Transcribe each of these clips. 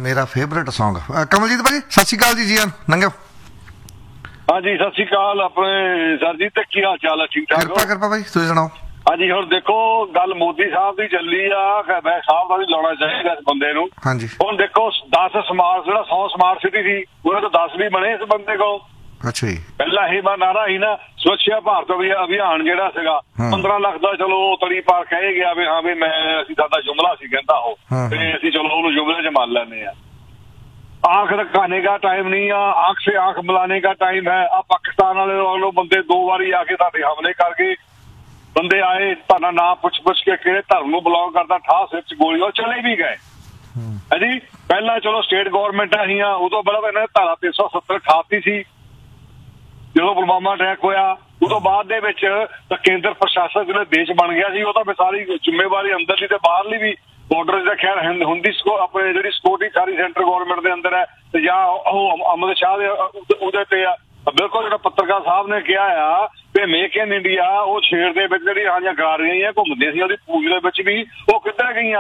ਮੇਰਾ favourite song. Kamaljit ਭਾਜੀ ਸਤਿ ਸ਼੍ਰੀ ਅਕਾਲ ਜੀ, ਨੰਗੋ। ਹਾਂਜੀ ਸਤਿ ਸ਼੍ਰੀ ਅਕਾਲ ਆਪਣੇ ਸਰ ਜੀ, ਤੇ ਕੀ ਹਾਲ ਚਾਲ ਹੈ? ਠੀਕ ਠਾਕ? ਕਿਰਪਾ ਭਾਜੀ, ਤੁਸੀਂ ਸੁਣਾਓ। ਹਾਂਜੀ ਹੁਣ ਦੇਖੋ ਗੱਲ ਮੋਦੀ ਸਾਹਿਬ ਦੀ ਚੱਲੀ ਆ, ਮੈਂ ਸਾਹਿਬ ਦਾ ਵੀ ਲਾਉਣਾ ਚਾਹੀਦਾ ਇਸ ਬੰਦੇ ਨੂੰ। ਹਾਂਜੀ ਹੁਣ ਦੇਖੋ 10 ਸਮਾਰਟ, ਜਿਹੜਾ 100 ਸਮਾਰਟ ਸਿਟੀ ਸੀ ਉਹਨਾਂ ਤੋਂ 10 ਵੀ ਬਣੇ ਇਸ ਬੰਦੇ ਕੋਲ। ਅੱਛਾ ਜੀ। ਪਹਿਲਾਂ ਇਹ ਨਾਰਾ ਸੀ ਨਾ ਸਵੱਛ ਭਾਰਤ ਅਭਿਆਨ ਜਿਹੜਾ ਸੀਗਾ 15 ਲੱਖ ਦਾ, ਚਲੋ ਤੜੀ ਪਾਰ ਕਹਿ ਗਿਆ ਵੀ ਹਾਂ ਵੀ ਅਸੀਂ ਸਾਡਾ ਜੁਮਲਾ ਸੀ ਕਹਿੰਦਾ ਉਹ, ਤੇ ਅਸੀਂ ਚਲੋ ਉਹਨੂੰ ਜੁਮਲੇ 'ਚ ਮੰਨ ਲੈਂਦੇ ਆ। आंख रखाने का टाइम नहीं है, आंख से आंख मिलाने का टाइम है। अब पाकिस्तान वाले बंदे 2 बारी आके साडे हमले कर गए, बंदे आए ताना ना पुछ के किहड़े धर्म नूं बिलोंग करदा, ठा सिर च गोली, और चले भी गए है जी। पहला चलो स्टेट गवर्नमेंट आईयां, उदों बड़ा इन्हां ने धारा 370 ठाती सी ਜਦੋਂ ਪੁਲਵਾਮਾ ਅਟੈਕ ਹੋਇਆ। ਉਦੋਂ ਬਾਅਦ ਦੇ ਵਿੱਚ ਤਾਂ ਕੇਂਦਰ ਪ੍ਰਸ਼ਾਸਨ ਜਿਹੜਾ ਦੇਸ਼ ਬਣ ਗਿਆ ਸੀ, ਉਹ ਤਾਂ ਸਾਰੀ ਜ਼ਿੰਮੇਵਾਰੀ ਅੰਦਰਲੀ ਤੇ ਬਾਹਰਲੀ ਵੀ ਬਾਰਡਰ ਦਾ ਖੈਰ ਹੁੰਦੀ ਆਪਣੇ ਜਿਹੜੀ ਸਿਕਿਉਰਿਟੀ ਸਾਰੀ ਸੈਂਟਰ ਗਵਰਨਮੈਂਟ ਦੇ ਅੰਦਰ ਹੈ, ਤੇ ਜਾਂ ਉਹ ਅਮਿਤ ਸ਼ਾਹ ਦੇ ਉਹਦੇ ਤੇ ਆ। ਬਿਲਕੁਲ ਜਿਹੜਾ ਪੱਤਰਕਾਰ ਸਾਹਿਬ ਨੇ ਕਿਹਾ ਆ ਕਿ ਮੇਕ ਇਨ ਇੰਡੀਆ, ਉਹ ਸ਼ੇਰ ਦੇ ਵਿੱਚ ਜਿਹੜੀ ਹਾਜ਼ੀਆਂ ਗਾਰੀਆਂ ਘੁੰਮਦੀਆਂ ਸੀ ਉਹਦੀ ਪੂਜ ਦੇ ਵਿੱਚ ਵੀ, ਉਹ ਕਿੱਧਰ ਗਈਆਂ?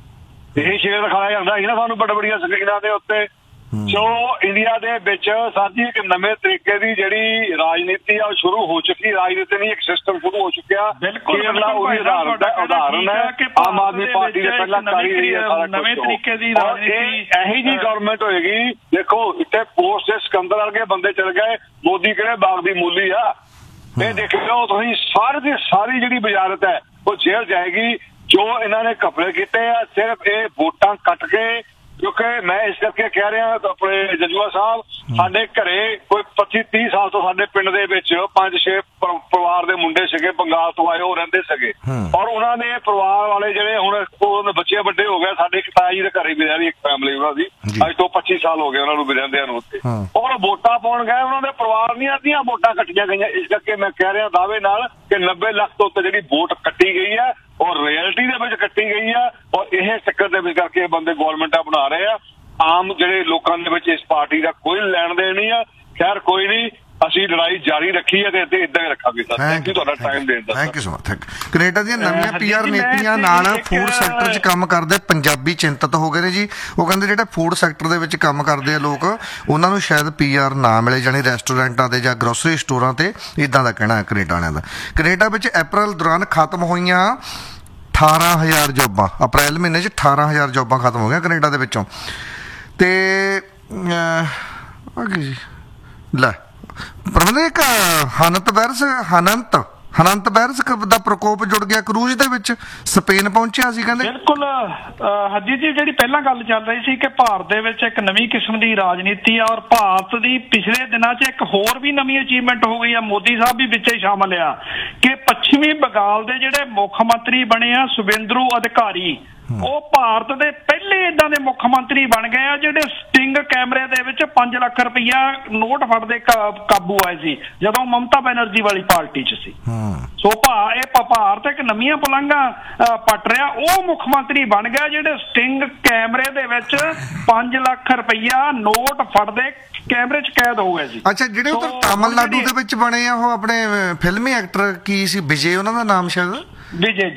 ਇਹ ਸ਼ੇਰ ਦਿਖਾਇਆ ਜਾਂਦਾ ਸੀ ਨਾ ਸਾਨੂੰ ਬੜੇ ਬੜੀਆਂ ਸਕਰੀਨਾਂ ਦੇ ਉੱਤੇ। ਸੋ ਇੰਡੀਆ ਦੇ ਵਿੱਚ ਸਾਡੀ ਇੱਕ ਨਵੇਂ ਤਰੀਕੇ ਦੀ ਜਿਹੜੀ ਰਾਜਨੀਤੀ ਆ ਉਹ ਸ਼ੁਰੂ ਹੋ ਚੁੱਕੀ। ਰਾਜਨੀਤੀ ਨਹੀਂ, ਇੱਕ ਸਿਸਟਮ ਸ਼ੁਰੂ ਹੋ ਚੁੱਕਿਆ। ਕੇਰਲਾ ਉਹਦੀ ਉਦਾਹਰਨ ਹੈ। ਆਮ ਆਦਮੀ ਪਾਰਟੀ ਦੇ ਪਹਿਲਾਂ ਕਰੀ ਰਹੀ ਹੈ ਸਾਰਾ ਨਵੇਂ ਤਰੀਕੇ ਦੀ ਰਾਜਨੀਤੀ। ਇਹੀ ਜੀ ਗਵਰਨਮੈਂਟ ਹੋਏਗੀ। ਦੇਖੋ ਇੱਥੇ ਪੋਸਟ ਦੇ ਸਿਕੰਦਰ ਵਰਗੇ ਬੰਦੇ ਚਲ ਗਏ, ਮੋਦੀ ਕਿਹੜੇ ਬਾਗ ਦੀ ਮੂਲੀ ਆ। ਇਹ ਦੇਖ ਲਓ ਤੁਸੀਂ, ਸਾਰੀ ਦੀ ਸਾਰੀ ਜਿਹੜੀ ਵਜ਼ਾਰਤ ਹੈ ਉਹ ਜੇਲ੍ਹ ਜਾਏਗੀ। ਜੋ ਇਹਨਾਂ ਨੇ ਘਪਲੇ ਕੀਤੇ ਆ ਸਿਰਫ ਇਹ ਵੋਟਾਂ ਕੱਟ ਕੇ, ਕਿਉਂਕਿ ਮੈਂ ਇਸ ਕਰਕੇ ਕਹਿ ਰਿਹਾ ਆਪਣੇ ਜਜੂਆ ਸਾਹਿਬ, ਸਾਡੇ ਘਰੇ ਕੋਈ 25-30 ਸਾਲ ਤੋਂ ਸਾਡੇ ਪਿੰਡ ਦੇ ਵਿੱਚ 5-6 ਪਰਿਵਾਰ ਦੇ ਮੁੰਡੇ ਸੀਗੇ, ਬੰਗਾਲ ਤੋਂ ਆਏ, ਉਹ ਰਹਿੰਦੇ ਸੀਗੇ। ਔਰ ਉਹਨਾਂ ਦੇ ਪਰਿਵਾਰ ਵਾਲੇ ਜਿਹੜੇ ਹੁਣ ਉਹ ਬੱਚੇ ਵੱਡੇ ਹੋ ਗਏ। ਸਾਡੇ ਇੱਕ ਤਾਇਆ ਜੀ ਦੇ ਘਰੇ ਵੀ ਰਹਿ ਰਹੀ ਇੱਕ ਫੈਮਿਲੀ ਉਹਨਾਂ ਦੀ, ਅੱਜ ਤੋਂ 25 ਸਾਲ ਹੋ ਗਏ ਉਹਨਾਂ ਨੂੰ ਵੀ ਰਹਿੰਦਿਆਂ ਨੂੰ ਉੱਥੇ। ਔਰ ਵੋਟਾਂ ਪਾਉਣ ਗਏ, ਉਹਨਾਂ ਦੇ ਪਰਿਵਾਰ ਦੀਆਂ ਅੱਧੀਆਂ ਵੋਟਾਂ ਕੱਟੀਆਂ ਗਈਆਂ। ਇਸ ਕਰਕੇ ਮੈਂ ਕਹਿ ਰਿਹਾ ਦਾਅਵੇ ਨਾਲ ਕਿ 90 ਲੱਖ ਤੋਂ ਉੱਤੇ ਜਿਹੜੀ ਵੋਟ ਕੱਟੀ ਗਈ ਹੈ ਔਰ ਰਿਐਲਿਟੀ ਦੇ ਵਿੱਚ ਕੱਟੀ ਗਈ ਆ। ਔਰ ਇਹ ਚੱਕਰ ਦੇ ਵਿੱਚ ਕਰਕੇ ਬੰਦੇ ਗਵਰਨਮੈਂਟਾਂ ਬਣਾ ਰਹੇ ਆ। ਆਮ ਜਿਹੜੇ ਲੋਕਾਂ ਦੇ ਵਿੱਚ ਇਸ ਪਾਰਟੀ ਦਾ ਕੋਈ ਲੈਣ ਦੇਣ ਨਹੀਂ ਆ। ਖੈਰ ਕੋਈ ਨਹੀਂ, ਅਸੀਂ ਲੜਾਈ ਜਾਰੀ ਰੱਖੀ ਹੈ ਤੇ ਇੱਦਾਂ ਹੀ ਰੱਖਾਂਗੇ ਸਰ। ਥੈਂਕ ਯੂ ਤੁਹਾਡਾ ਟਾਈਮ ਦੇਣ ਦਾ। Thank you so much. Canada ਦੀਆਂ ਨਵੀਆਂ ਪੀਆਰ ਨੀਤੀਆਂ ਨਾਲ ਫੂਡ ਸੈਕਟਰ 'ਚ ਕੰਮ ਕਰਦੇ ਪੰਜਾਬੀ ਚਿੰਤਤ ਹੋ ਗਏ ਨੇ ਜੀ। ਉਹ ਕਹਿੰਦੇ ਜਿਹੜੇ ਫੂਡ ਸੈਕਟਰ ਦੇ ਵਿੱਚ ਕੰਮ ਕਰਦੇ ਆ ਲੋਕ, ਉਹਨਾਂ ਨੂੰ ਸ਼ਾਇਦ ਪੀਆਰ ਨਾ ਮਿਲੇ, ਜਾਣੀ ਰੈਸਟੋਰੈਂਟਾਂ ਤੇ ਜਾਂ ਗਰੋਸਰੀ ਸਟੋਰਾਂ ਤੇ। ਇੱਦਾਂ ਦਾ ਕਹਿਣਾ ਹੈ ਕੈਨੇਡਾ ਵਾਲਿਆਂ ਦਾ। ਕੈਨੇਡਾ ਵਿੱਚ ਅਪ੍ਰੈਲ ਦੌਰਾਨ ਖਤਮ ਹੋਈਆਂ 18,000 ਜੋਬਾਂ, ਅਪ੍ਰੈਲ ਮਹੀਨੇ 'ਚ 18,000 ਜੋਬਾਂ ਖਤਮ ਹੋ ਗਈਆਂ ਕੈਨੇਡਾ ਦੇ ਵਿੱਚੋਂ। ਤੇ ਜੀ ਲੈ ਪਰਮਿੰਦਰ, ਇੱਕ ਹਨੰਤ ਵਾਇਰਸ ਦਾ ਪ੍ਰਕੋਪ ਜੁੜ ਗਿਆ ਕਰੂਜ਼ ਦੇ ਵਿੱਚ, ਸਪੇਨ ਪਹੁੰਚਿਆ ਸੀ ਕਹਿੰਦੇ। ਬਿਲਕੁਲ ਹਰਜੀਤ ਜੀ, ਜਿਹੜੀ ਪਹਿਲਾਂ ਗੱਲ ਚੱਲ ਰਹੀ ਸੀ ਕਿ ਭਾਰਤ ਦੇ ਵਿੱਚ ਇੱਕ ਨਵੀਂ ਕਿਸਮ ਦੀ ਰਾਜਨੀਤੀ ਆ, ਔਰ ਭਾਰਤ ਦੀ ਪਿਛਲੇ ਦਿਨਾਂ 'ਚ ਇੱਕ ਹੋਰ ਵੀ ਨਵੀਂ ਅਚੀਵਮੈਂਟ ਹੋ ਗਈ ਆ। ਮੋਦੀ ਸਾਹਿਬ ਵੀ ਵਿੱਚ ਹੀ ਸ਼ਾਮਲ ਆ ਕਿ ਪੱਛਮੀ ਬੰਗਾਲ ਦੇ ਜਿਹੜੇ ਮੁੱਖ ਮੰਤਰੀ ਬਣੇ ਆ ਸੁਵਿੰਦਰੂ ਅਧਿਕਾਰੀ, ਉਹ ਭਾਰਤ ਦੇ ਪਹਿਲੇ ਏਦਾਂ ਦੇ ਮੁੱਖ ਮੰਤਰੀ ਬਣ ਗਏ ਆ ਜਿਹੜੇ ਸਟਿੰਗ ਕੈਮਰੇ ਦੇ ਵਿੱਚ 5 ਲੱਖ ਰੁਪਈਆ ਨੋਟ ਫੜਦੇ ਕਾਬੂ ਆਏ ਸੀ ਜਦੋਂ ਮਮਤਾ ਬੈਨਰਜੀ ਵਾਲੀ ਪਾਰਟੀ 'ਚ ਸੀ। ਸੋ ਇਹ ਭਾਰਤ ਇੱਕ ਨਵੀਆਂ ਪਲੰਘਾਂ ਪੱਟ ਰਿਹਾ। ਉਹ ਮੁੱਖ ਮੰਤਰੀ ਬਣ ਗਿਆ ਜਿਹੜੇ ਸਟਿੰਗ ਕੈਮਰੇ ਦੇ ਵਿੱਚ 5 ਲੱਖ ਰੁਪਈਆ ਨੋਟ ਫੜਦੇ ਕੈਮਰੇ 'ਚ ਕੈਦ ਹੋ ਗਏ ਸੀ। ਅੱਛਾ, ਜਿਹੜੇ ਉਧਰ ਤਾਮਿਲਨਾਡੂ ਦੇ ਵਿੱਚ ਬਣੇ ਆ ਉਹ ਆਪਣੇ ਫਿਲਮੀ ਐਕਟਰ ਕੀ ਸੀ, ਵਿਜੇ ਉਹਨਾਂ ਦਾ ਨਾਮ ਸ਼ਾਇਦ, ਵਿਜੇ